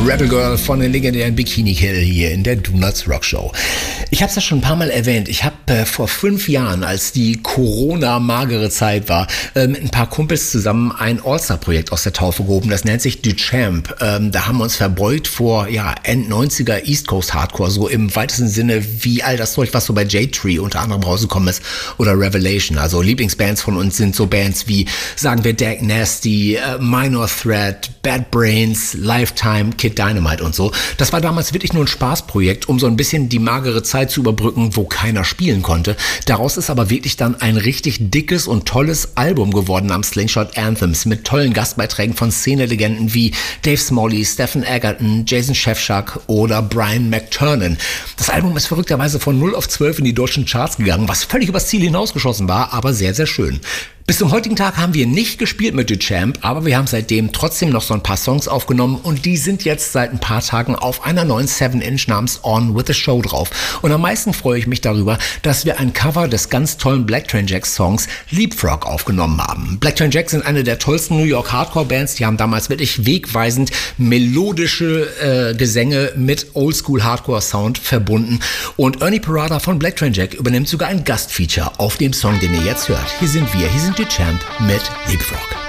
Rebel Girl von den legendären Bikini Kill hier in der Donuts Rock Show. Ich habe es ja schon ein paar Mal erwähnt. Ich habe vor 5 Jahren, als die Corona-magere Zeit war, mit ein paar Kumpels zusammen ein All-Star-Projekt aus der Taufe gehoben. Das nennt sich Duchamp. Da haben wir uns verbeugt vor End-90er East Coast Hardcore, so im weitesten Sinne wie all das Zeug, was so bei J-Tree unter anderem rausgekommen ist oder Revelation. Also Lieblingsbands von uns sind so Bands wie, sagen wir, Dag Nasty, Minor Threat, Bad Brains, Lifetime, Kid Dynamite und so. Das war damals wirklich nur ein Spaßprojekt, um so ein bisschen die magere Zeit zu überbrücken, wo keiner spielen konnte. Daraus ist aber wirklich dann ein richtig dickes und tolles Album geworden namens Slingshot Anthems mit tollen Gastbeiträgen von Szene-Legenden wie Dave Smalley, Stephen Egerton, Jason Shevchuk oder Brian McTernan. Das Album ist verrückterweise von 0 auf 12 in die deutschen Charts gegangen, was völlig übers Ziel hinausgeschossen war, aber sehr, sehr schön. Bis zum heutigen Tag haben wir nicht gespielt mit Duchamp, aber wir haben seitdem trotzdem noch so ein paar Songs aufgenommen und die sind jetzt seit ein paar Tagen auf einer neuen 7-Inch namens On With The Show drauf. Und am meisten freue ich mich darüber, dass wir ein Cover des ganz tollen Black Train Jack Songs Leapfrog aufgenommen haben. Black Train Jack sind eine der tollsten New York Hardcore-Bands, die haben damals wirklich wegweisend melodische Gesänge mit Oldschool Hardcore-Sound verbunden und Ernie Parada von Black Train Jack übernimmt sogar ein Gastfeature auf dem Song, den ihr jetzt hört. Hier sind Duchamp mit Leapfrog.